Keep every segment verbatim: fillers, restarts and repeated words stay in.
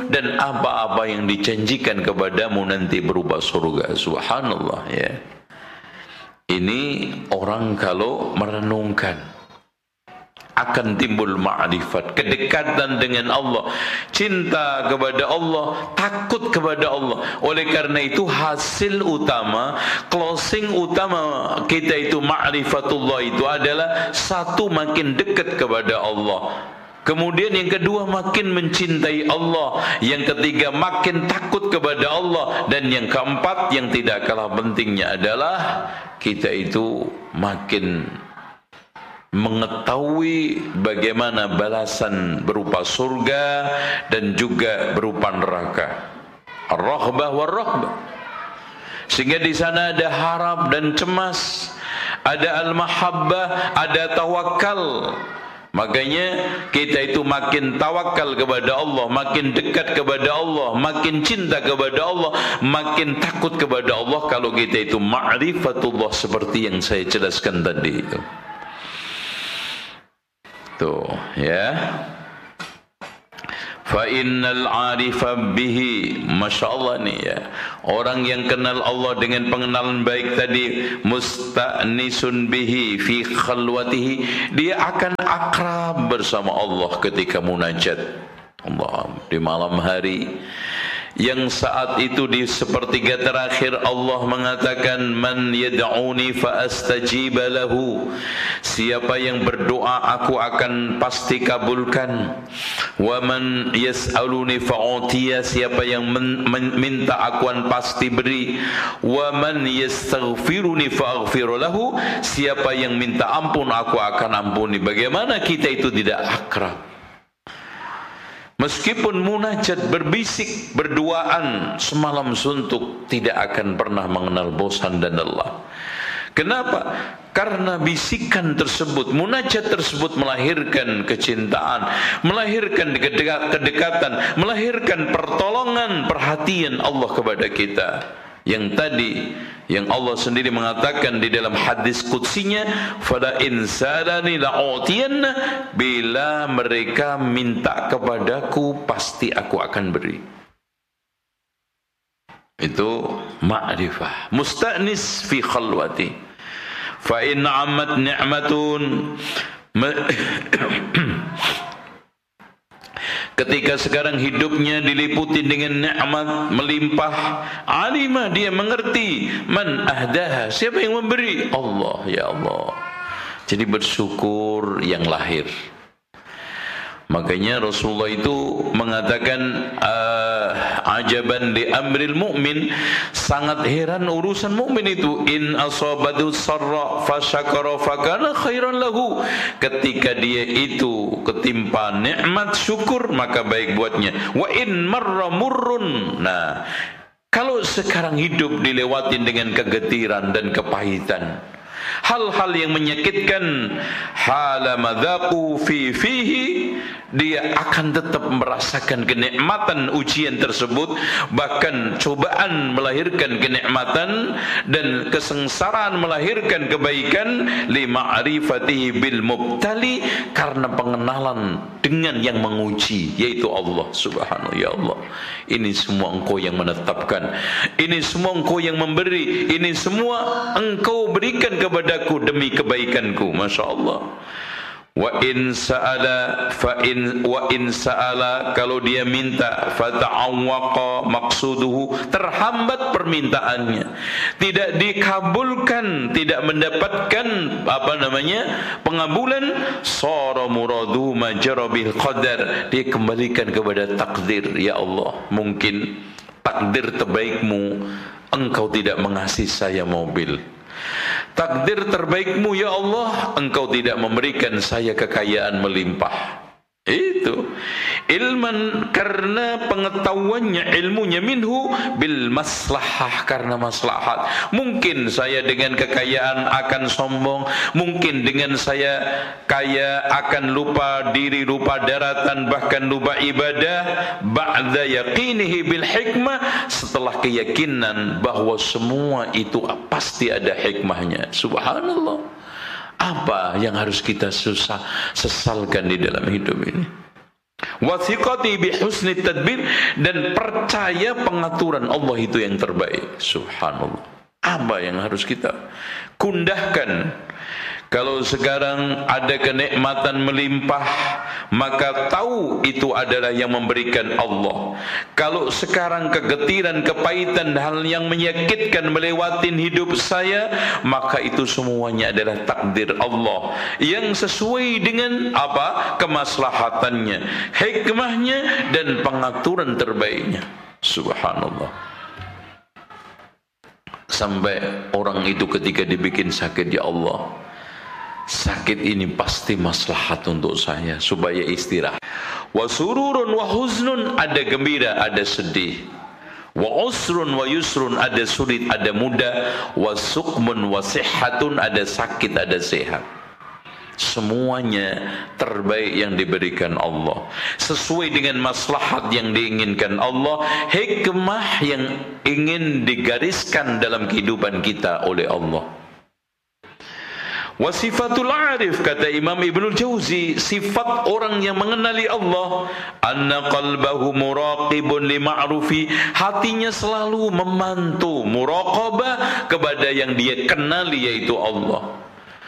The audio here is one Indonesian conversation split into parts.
dan apa-apa yang dijanjikan kepadamu nanti berupa surga. Subhanallah ya. Ini orang kalau merenungkan akan timbul ma'rifat, kedekatan dengan Allah, cinta kepada Allah, takut kepada Allah. Oleh karena itu hasil utama, closing utama kita itu ma'rifatullah itu adalah satu, makin dekat kepada Allah. Kemudian yang kedua, makin mencintai Allah. Yang ketiga, makin takut kepada Allah. Dan yang keempat, yang tidak kalah pentingnya adalah kita itu makin mengetahui bagaimana balasan berupa surga dan juga berupa neraka. Ar-raghbah war-rahbah. Sehingga di sana ada harap dan cemas, ada al-mahabbah, ada tawakal. Makanya kita itu makin tawakal kepada Allah, makin dekat kepada Allah, makin cinta kepada Allah, makin takut kepada Allah kalau kita itu ma'rifatullah seperti yang saya jelaskan tadi itu. Tuh ya. Fa innal arifa bihi, masya Allah nih ya, orang yang kenal Allah dengan pengenalan baik tadi, musta'nisun bihi fi khalwatihi, dia akan akrab bersama Allah ketika munajat Allah di malam hari, yang saat itu di sepertiga terakhir Allah mengatakan, man yad'uni fa astajiba lahu, siapa yang berdoa aku akan pasti kabulkan. Wa man yas'aluni fa'utiya, siapa yang men, men, minta aku akan pasti beri. Wa man yastaghfiruni fa'aghfir lahu, siapa yang minta ampun aku akan ampuni. Bagaimana kita itu tidak akrab? Meskipun munajat, berbisik, berduaan semalam suntuk, tidak akan pernah mengenal bosan dan lelah. Kenapa? Karena bisikan tersebut, munajat tersebut melahirkan kecintaan, melahirkan kedekatan, melahirkan pertolongan, perhatian Allah kepada kita. Yang tadi yang Allah sendiri mengatakan di dalam hadis qudsinya, fala insalani la'utiyanna, bila mereka minta kepadaku pasti aku akan beri. Itu ma'rifah, musta'nis fi khalwati. Fa in 'ammat ni'matun, ketika sekarang hidupnya diliputi dengan nikmat melimpah, alimah, dia mengerti, man ahdaha, siapa yang memberi? Allah, ya Allah. Jadi bersyukur yang lahir. Makanya Rasulullah itu mengatakan, uh, ajaban li amril mu'min, sangat heran urusan mukmin itu. In asabatu sarra fasyakara fakana khairan lahu, ketika dia itu ketimpa nikmat syukur maka baik buatnya. Wa in marra murrun, nah kalau sekarang hidup dilewatin dengan kegetiran dan kepahitan, hal-hal yang menyakitkan, hala madzaku fi fihi, dia akan tetap merasakan kenikmatan ujian tersebut. Bahkan cobaan melahirkan kenikmatan dan kesengsaraan melahirkan kebaikan, li ma'rifatihi bil mubtali, karena pengenalan dengan yang menguji, yaitu Allah Subhanahu. Ya Allah, ini semua Engkau yang menetapkan, ini semua Engkau yang memberi, ini semua Engkau berikan kepadaku demi kebaikanku. Masya Allah. Wa in sa'ala fa in wa in sa'ala, kalau dia minta, fata'awwaqa maqsuduhu, terhambat permintaannya, tidak dikabulkan, tidak mendapatkan apa namanya pengabulan, sara muradu majra bil qadar, dia kembalikan kepada takdir. Ya Allah, mungkin takdir terbaikmu Engkau tidak mengasih saya mobil. Takdir terbaikmu ya Allah, Engkau tidak memberikan saya kekayaan melimpah. Itu ilman, karena pengetahuannya, ilmunya, minhu bil maslahah, karena maslahat. Mungkin saya dengan kekayaan akan sombong, mungkin dengan saya kaya akan lupa diri, lupa daratan, bahkan lupa ibadah. Ba'da yaqinihi bil hikmah, setelah keyakinan bahwa semua itu pasti ada hikmahnya. Subhanallah. Apa yang harus kita susah sesalkan di dalam hidup ini? wa thiqati bi husni tadbir, dan percaya pengaturan Allah itu yang terbaik. Subhanallah. Apa yang harus kita kundahkan? Kalau sekarang ada kenikmatan melimpah, maka tahu itu adalah yang memberikan Allah. Kalau sekarang kegetiran, kepahitan, hal yang menyakitkan melewatin hidup saya, maka itu semuanya adalah takdir Allah yang sesuai dengan apa? Kemaslahatannya, hikmahnya, dan pengaturan terbaiknya. Subhanallah. Sampai orang itu ketika dibikin sakit, ya Allah, sakit ini pasti maslahat untuk saya supaya istirahat. Wa sururun wa huznun, ada gembira, ada sedih. Wa usrun wa yusrun, ada sulit, ada mudah. Wa suqmun wa sihhatun, ada sakit, ada sehat. Semuanya terbaik yang diberikan Allah, sesuai dengan maslahat yang diinginkan Allah, hikmah yang ingin digariskan dalam kehidupan kita oleh Allah. Wasifatul arif, kata Imam Ibnul Jauzi, sifat orang yang mengenali Allah, anna qalbahu muraqibun li ma'rufi, hatinya selalu memantau, muraqabah kepada yang dia kenali, yaitu Allah.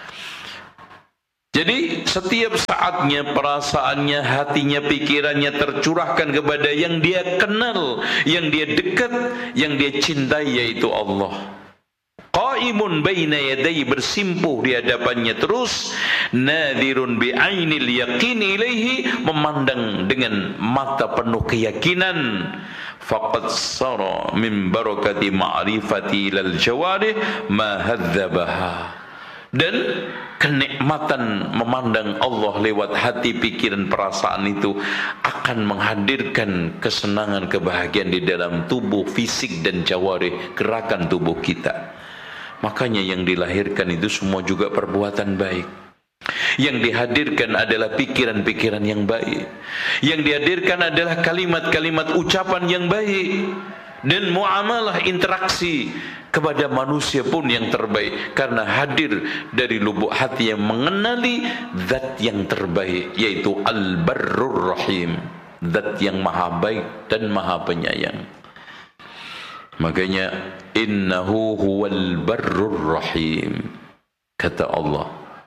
Jadi setiap saatnya perasaannya, hatinya, pikirannya tercurahkan kepada yang dia kenal, yang dia dekat, yang dia cintai, yaitu Allah. Qaimun baina yadayhi, bersimpuh di hadapannya terus, nadhirun bi ainil yaqin ilaihi, memandang dengan mata penuh keyakinan. Faqad sara min barakati ma'rifati lal jawarih ma hadzabaha, dan kenikmatan memandang Allah lewat hati, pikiran, perasaan itu akan menghadirkan kesenangan, kebahagiaan di dalam tubuh, fisik dan jawarih, gerakan tubuh kita. Makanya yang dilahirkan itu semua juga perbuatan baik. Yang dihadirkan adalah pikiran-pikiran yang baik. Yang dihadirkan adalah kalimat-kalimat ucapan yang baik. Dan muamalah, interaksi kepada manusia pun yang terbaik. Karena hadir dari lubuk hati yang mengenali zat yang terbaik, yaitu Al-Barrur Rahim, zat yang maha baik dan maha penyayang. Makanya innahu huwal barrur rahim, kata Allah.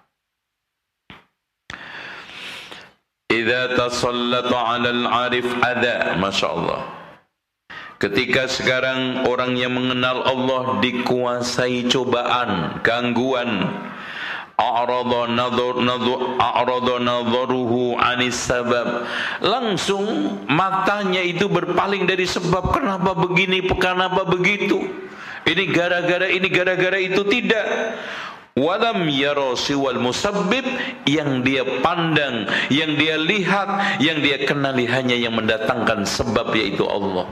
Idza tasallata 'alal 'arif adha, masyaallah. Ketika sekarang orang yang mengenal Allah dikuasai cobaan, gangguan, a'rada nadhur nadhur a'rada nadharuhu 'anis sabab, langsung matanya itu berpaling dari sebab, kenapa begini, kenapa begitu, ini gara-gara ini, gara-gara itu, tidak. Walam yara siwal musabbib, yang dia pandang, yang dia lihat, yang dia kenali hanya yang mendatangkan sebab, yaitu Allah.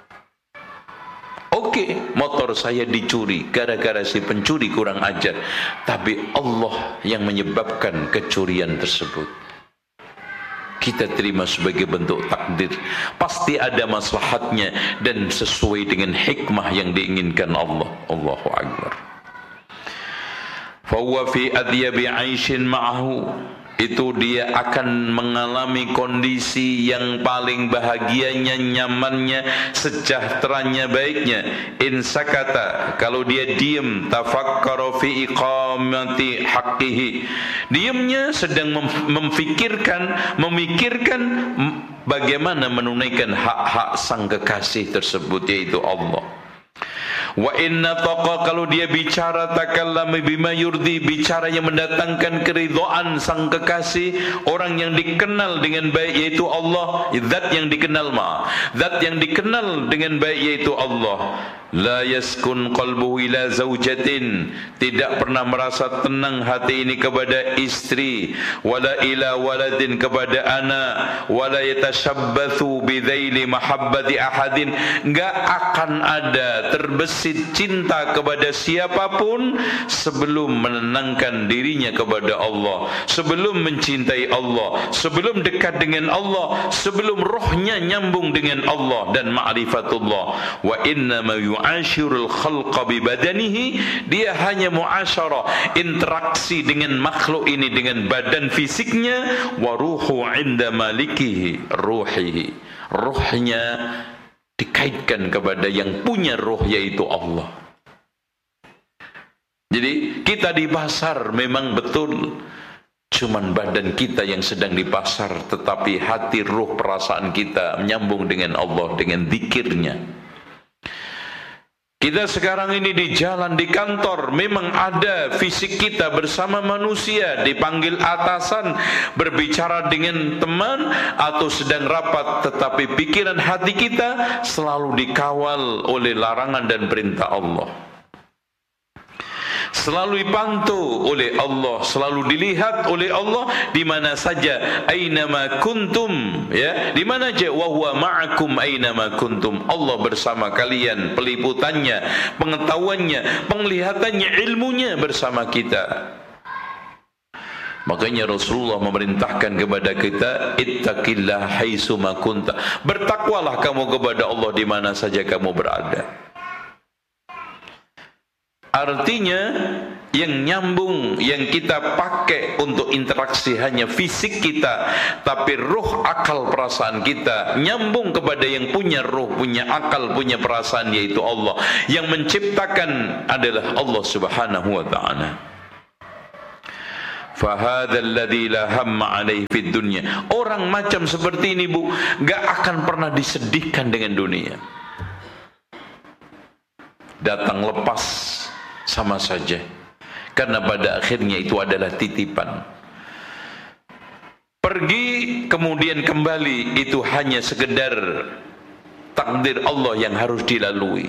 Oke, okay, motor saya dicuri gara-gara si pencuri kurang ajar, tapi Allah yang menyebabkan kecurian tersebut. Kita terima sebagai bentuk takdir. Pasti ada maslahatnya dan sesuai dengan hikmah yang diinginkan Allah. Allahu Akbar. Fahuwa fi adyabi 'aishin ma'ahu, itu dia akan mengalami kondisi yang paling bahagianya, nyamannya, sejahteranya, baiknya. In sakata, kalau dia diam, tafakkara fi iqamati haqqihi, diamnya sedang memfikirkan, memikirkan bagaimana menunaikan hak-hak sang kekasih tersebut, yaitu Allah. Wa inna taqa, kalau dia bicara, takallama bima yurdi, bicara yang mendatangkan keridhaan sang kekasih, orang yang dikenal dengan baik, yaitu Allah, zat yang dikenal ma zat yang dikenal dengan baik, yaitu Allah. La yaskun qalbuhu ila zaujatin, tidak pernah merasa tenang hati ini kepada istri, wala ila waladin, kepada anak, wala yatashabbathu bidzaili mahabbati ahadin, enggak akan ada terbesit terbersit cinta kepada siapapun sebelum menenangkan dirinya kepada Allah, sebelum mencintai Allah, sebelum dekat dengan Allah, sebelum rohnya nyambung dengan Allah dan ma'rifatullah. Wa inna ma yu'ashirul khalqa bi badanihi, dia hanya muasyarah, interaksi dengan makhluk ini dengan badan fisiknya. Wa ruhu 'inda malikihi ruhihi, rohnya dikaitkan kepada yang punya roh, yaitu Allah. Jadi kita di pasar memang betul, cuman badan kita yang sedang di pasar, tetapi hati, roh, perasaan kita menyambung dengan Allah, dengan zikirnya. Kita sekarang ini di jalan, di kantor, memang ada fisik kita bersama manusia, dipanggil atasan, berbicara dengan teman, atau sedang rapat, tetapi pikiran hati kita selalu dikawal oleh larangan dan perintah Allah, selalu dipantau oleh Allah, selalu dilihat oleh Allah di mana saja, ainama kuntum, ya, di mana aja, wa huwa ma'akum ainama kuntum. Allah bersama kalian, peliputannya, pengetahuannya, penglihatannya, ilmunya bersama kita. Makanya Rasulullah memerintahkan kepada kita, ittaqillah haitsu ma kunta, bertakwalah kamu kepada Allah di mana saja kamu berada. Artinya yang nyambung, yang kita pakai untuk interaksi hanya fisik kita, tapi roh, akal, perasaan kita nyambung kepada yang punya roh, punya akal, punya perasaan, yaitu Allah. Yang menciptakan adalah Allah Subhanahu wa ta'ala. Fahadha alladhi la hamma alaihi fid dunya. Orang macam seperti ini, Bu, gak akan pernah disedihkan dengan dunia. Datang lepas sama saja, karena pada akhirnya itu adalah titipan. Pergi kemudian kembali, itu hanya sekedar takdir Allah yang harus dilalui.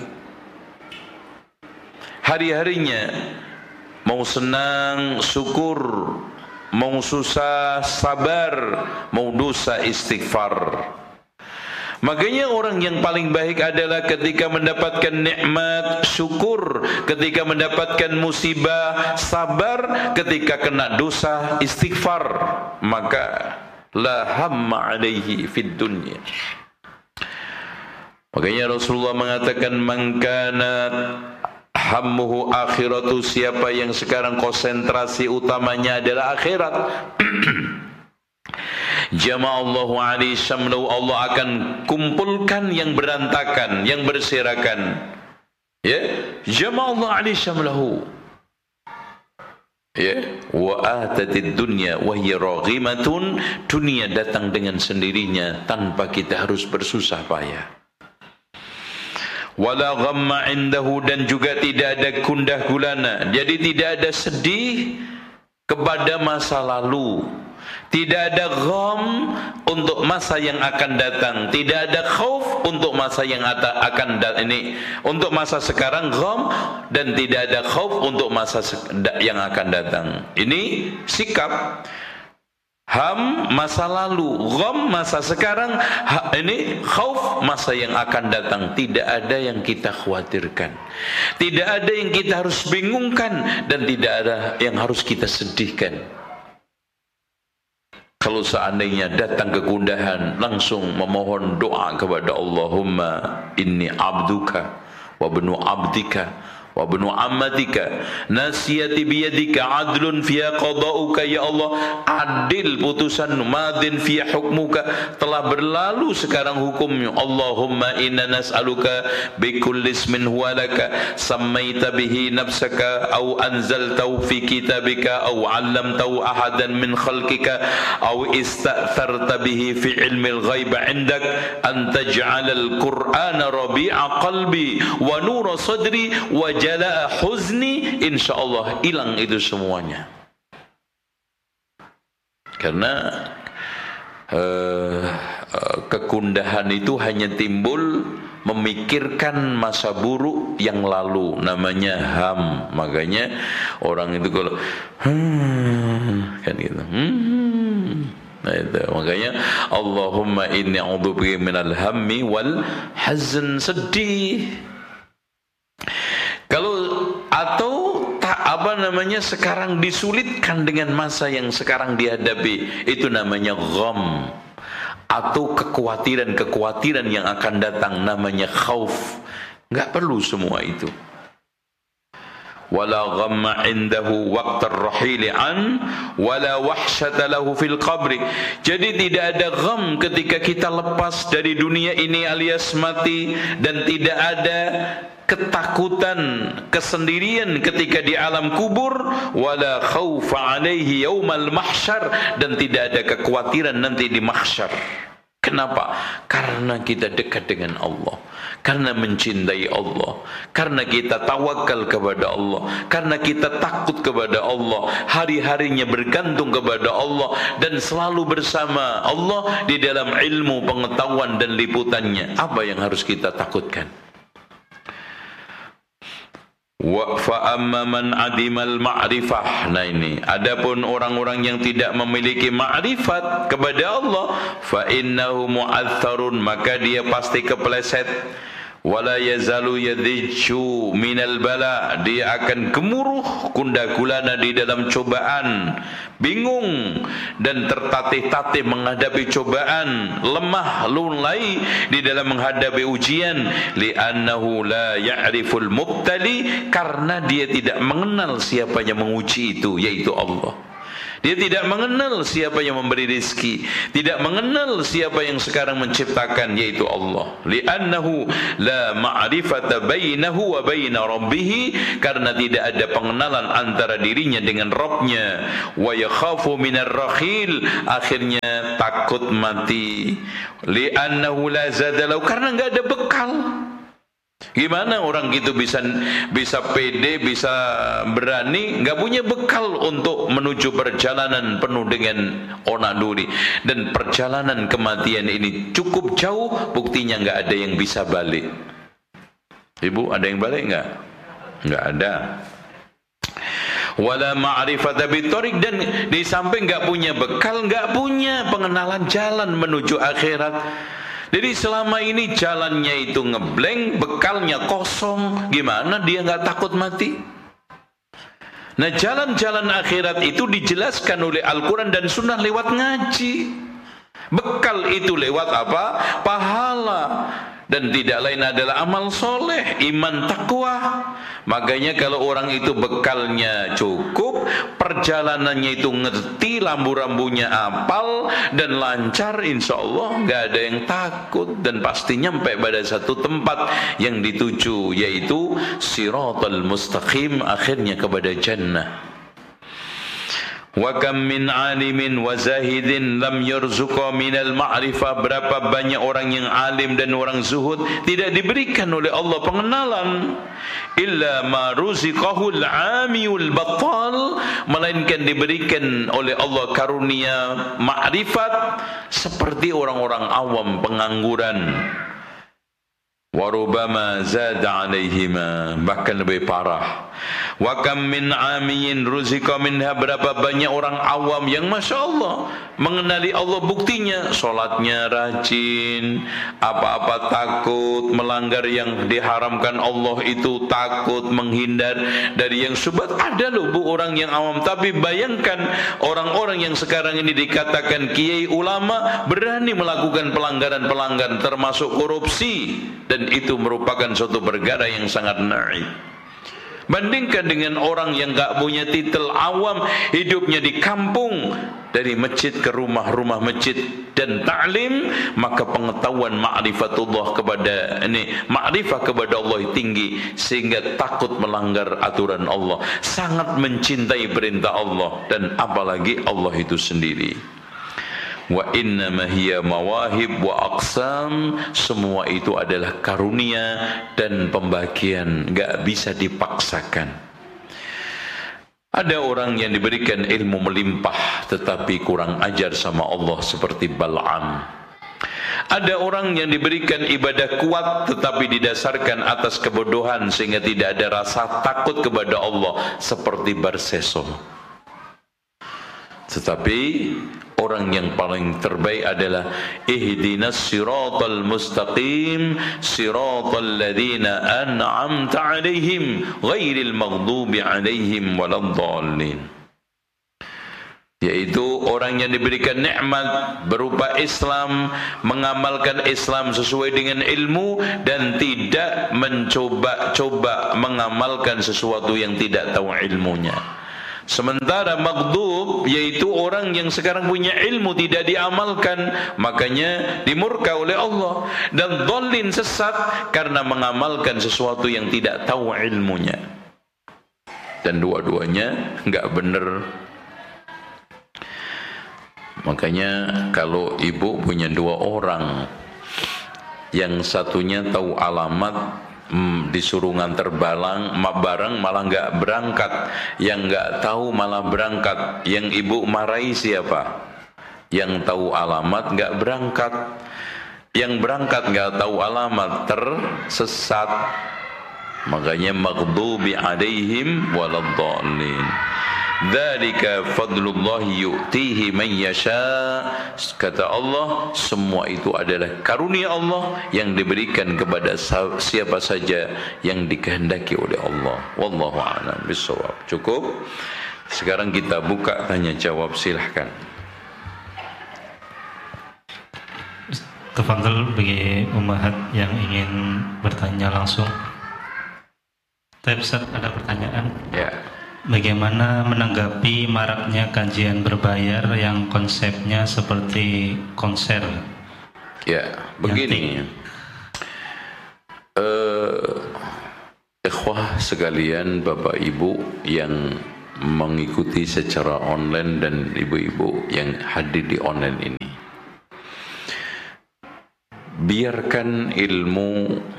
Hari-harinya mau senang syukur, mau susah sabar, mau dosa istighfar. Makanya orang yang paling baik adalah ketika mendapatkan nikmat syukur, ketika mendapatkan musibah sabar, ketika kena dosa istighfar. Maka la hamma alaihi fid dunya. Makanya Rasulullah mengatakan, man kana hammuhu akhiratu, siapa yang sekarang konsentrasi utamanya adalah akhirat, jama'allahu alaihi syamlahu, Allah akan kumpulkan yang berantakan, yang berserakan. Ya, jama'allahu alaihi syamlahu. Ya, wa atatid dunya wa hiya raghimatun, dunia datang dengan sendirinya tanpa kita harus bersusah payah. Wala ghamma indahu, dan juga tidak ada gundah gulana. Jadi tidak ada sedih kepada masa lalu, tidak ada gham untuk masa yang akan datang, tidak ada khauf untuk masa yang akan datang ini, untuk masa sekarang gham, dan tidak ada khauf untuk masa yang akan datang. Ini sikap. Ham masa lalu, gham masa sekarang, ha, ini khauf masa yang akan datang. Tidak ada yang kita khawatirkan, tidak ada yang kita harus bingungkan, dan tidak ada yang harus kita sedihkan. Kalau seandainya datang kegundahan, langsung memohon doa kepada Allahumma inni abduka wa ibnu abdika wa ibnu ammatika nasiyati biyadika adlun fiya qada'uka, ya Allah, adil putusan, madin fiya hukmuka, telah berlalu sekarang hukumnya. Allahumma inna nas'aluka bikulli ismin huwa laka sammaita bihi nafsaka aw anzaltahu fi kitabika aw 'allamtahu ahadan min khalqika aw ista'tharta bihi fi ilmil ghaib 'indak an taj'ala al-Qur'ana rabi'a qalbi wa nura sadri wa jala huzni. Insyaallah hilang itu semuanya. Karena uh, uh, kegundahan itu hanya timbul memikirkan masa buruk yang lalu, namanya ham. Makanya orang itu kalau hmm, kan gitu. Hmm, nah itu makanya Allahumma inni a'udzubika minal hammi wal hazn, sedih. atau tak apa namanya sekarang disulitkan dengan masa yang sekarang dihadapi, itu namanya gham, atau kekhawatiran-kekhawatiran yang akan datang namanya khauf. Enggak perlu semua itu. Wala ghamma indahu waqtar rahili an wala wahsyata lahu fil qabri. Jadi tidak ada gham ketika kita lepas dari dunia ini alias mati, dan tidak ada ketakutan, kesendirian ketika di alam kubur, wala khaufa alaihi yaumal mahsyar, dan tidak ada kekhawatiran nanti di mahsyar. Kenapa? Karena kita dekat dengan Allah, karena mencintai Allah, karena kita tawakal kepada Allah, karena kita takut kepada Allah, hari-harinya bergantung kepada Allah, dan selalu bersama Allah di dalam ilmu, pengetahuan, dan liputannya. Apa yang harus kita takutkan? Wa fa amma man adimal ma'rifah. Nah ini, adapun orang-orang yang tidak memiliki ma'rifat kepada Allah, fa innahu mu'athharun, maka dia pasti kepleset. Wala yazalu yadhiju minal bala, dia akan gemuruh kunda gulana di dalam cobaan, bingung dan tertatih-tatih menghadapi cobaan, lemah lunglai di dalam menghadapi ujian. Li'annahu la ya'riful mubtali, karena dia tidak mengenal siapa yang menguji itu, yaitu Allah. Dia tidak mengenal siapa yang memberi rizki, tidak mengenal siapa yang sekarang menciptakan, yaitu Allah. Li'annahu la ma'rifata bainahu wa baina rabbih, karena tidak ada pengenalan antara dirinya dengan Rabbnya. Wa yakhafu minar rakhil, akhirnya takut mati. Li'annahu la zadalau, karena enggak ada bekal. Gimana orang gitu bisa bisa pede, bisa berani, nggak punya bekal untuk menuju perjalanan penuh dengan onaduri. Dan perjalanan kematian ini cukup jauh, buktinya nggak ada yang bisa balik. Ibu, ada yang balik nggak? Nggak ada. Wala ma'rifata bithariq, dan di samping nggak punya bekal, nggak punya pengenalan jalan menuju akhirat. Jadi selama ini jalannya itu ngeblank, bekalnya kosong, gimana dia nggak takut mati? Nah, jalan-jalan akhirat itu dijelaskan oleh Al-Quran dan Sunnah lewat ngaji. Bekal itu lewat apa? Pahala. Dan tidak lain adalah amal soleh, iman, takwa. Makanya kalau orang itu bekalnya cukup, perjalanannya itu ngerti, lambu-rambunya apal dan lancar, insya Allah nggak ada yang takut, dan pasti nyampe pada satu tempat yang dituju, yaitu siratal mustaqim, akhirnya kepada jannah. Wa kam min alimin wa zahidin lam yarzuqa minal ma'rifah, berapa banyak orang yang alim dan orang zuhud tidak diberikan oleh Allah pengenalan, illa ma ruziqahul amiyul battal, melainkan diberikan oleh Allah karunia ma'rifat seperti orang-orang awam pengangguran. Warubama zada alaihima, bahkan lebih parah. Wa kam min amiyin ruzika minha, berapa banyak orang awam yang Masya Allah mengenali Allah, buktinya sholatnya rajin, apa-apa takut, melanggar yang diharamkan Allah itu takut, menghindar dari yang syubhat. Ada loh bu orang yang awam, tapi bayangkan orang-orang yang sekarang ini dikatakan kiai ulama berani melakukan pelanggaran-pelanggaran termasuk korupsi, dan itu merupakan suatu perkara yang sangat naib. Bandingkan dengan orang yang gak punya titel awam, hidupnya di kampung, dari masjid ke rumah-rumah masjid dan ta'lim, maka pengetahuan ma'rifatullah kepada ini, ma'rifah kepada Allah tinggi, sehingga takut melanggar aturan Allah, sangat mencintai perintah Allah, dan apalagi Allah itu sendiri. Wa innama hiya mawahib wa aqsam, semua itu adalah karunia dan pembagian, enggak bisa dipaksakan. Ada orang yang diberikan ilmu melimpah tetapi kurang ajar sama Allah seperti Bal'am. Ada orang yang diberikan ibadah kuat tetapi didasarkan atas kebodohan sehingga tidak ada rasa takut kepada Allah seperti Barseso. Tetapi orang yang paling terbaik adalah ihdinas siratal mustaqim siratal ladzina an'amta 'alaihim ghairil maghdubi 'alaihim waladdallin, yaitu orang yang diberikan nikmat berupa Islam, mengamalkan Islam sesuai dengan ilmu dan tidak mencoba-coba mengamalkan sesuatu yang tidak tahu ilmunya. Sementara maghdub yaitu orang yang sekarang punya ilmu tidak diamalkan, makanya dimurka oleh Allah, dan dhallin sesat karena mengamalkan sesuatu yang tidak tahu ilmunya. Dan dua-duanya enggak benar. Makanya kalau ibu punya dua orang, yang satunya tahu alamat, Hmm, disuruh nganter barang, barang malah nggak berangkat, yang nggak tahu malah berangkat, yang ibu marahi siapa? Yang tahu alamat nggak berangkat, yang berangkat nggak tahu alamat tersesat. Makanya maghdubi alaihim waladdallin. Dzalika fadlullahi yu'tihi man yasha. Kata Allah, semua itu adalah karunia Allah yang diberikan kepada siapa saja yang dikehendaki oleh Allah. Wallahu a'lam bishawab. Cukup. Sekarang kita buka tanya jawab, silahkan. Tafadhal bagi ummahat yang ingin bertanya langsung. Tapi Ustaz, ada pertanyaan. Ya. Bagaimana menanggapi maraknya kajian berbayar yang konsepnya seperti konser? Ya, begini. Uh, ikhwah sekalian, Bapak Ibu yang mengikuti secara online dan ibu-ibu yang hadir di online ini, biarkan ilmu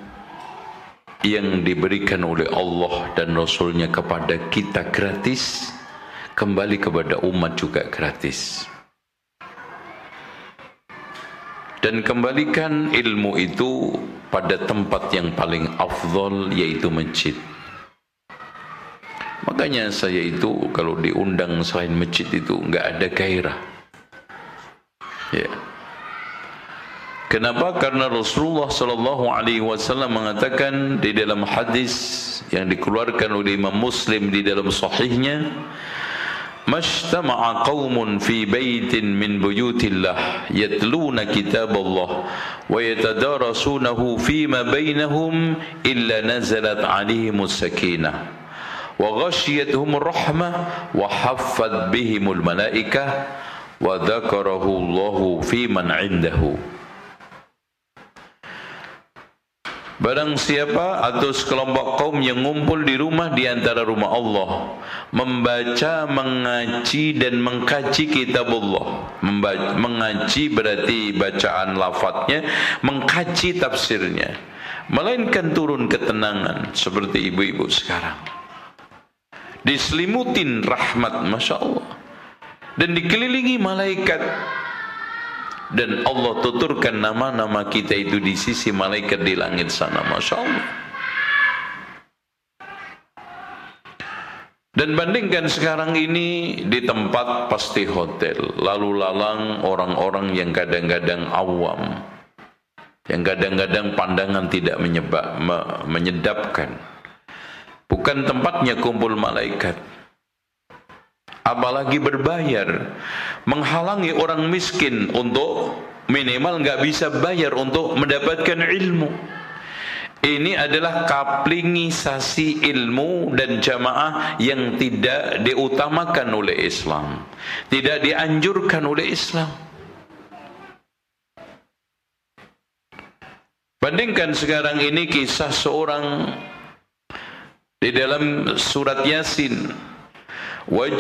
yang diberikan oleh Allah dan Rasulnya kepada kita gratis kembali kepada umat juga gratis, dan kembalikan ilmu itu pada tempat yang paling afdal, yaitu masjid. Makanya saya itu kalau diundang selain masjid itu nggak ada gairah, ya. Kenapa? Karena Rasulullah sallallahu alaihi wasallam mengatakan di dalam hadis yang dikeluarkan oleh Imam Muslim di dalam sahihnya, "Mashtama'a qaumun fi baitin min buyutillah yatluna kitaballah wa yatadarasunahu fima bainahum illa nazalat 'alaihimus sakinah wa ghashiyatuhumur rahmah wa haffat bihimul malaikah wa dzakarahu Allahu fi man 'indahu." Barang siapa atau sekelompok kaum yang ngumpul di rumah di antara rumah Allah, membaca, mengaji dan mengkaji kitab Allah. Membaca, mengaji berarti bacaan lafadznya, mengkaji tafsirnya, melainkan turun ketenangan seperti ibu-ibu sekarang. Diselimutin rahmat, Masya Allah, dan dikelilingi malaikat. Dan Allah tuturkan nama-nama kita itu di sisi malaikat di langit sana, Masya Allah. Dan bandingkan sekarang ini di tempat pasti hotel, lalu lalang orang-orang yang kadang-kadang awam, yang kadang-kadang pandangan tidak menyebab, me, menyedapkan. Bukan tempatnya kumpul malaikat. Apalagi berbayar, menghalangi orang miskin untuk minimal nggak bisa bayar untuk mendapatkan ilmu. Ini adalah kaplingisasi ilmu dan jamaah yang tidak diutamakan oleh Islam, tidak dianjurkan oleh Islam. Bandingkan sekarang ini kisah seorang di dalam surat Yasin.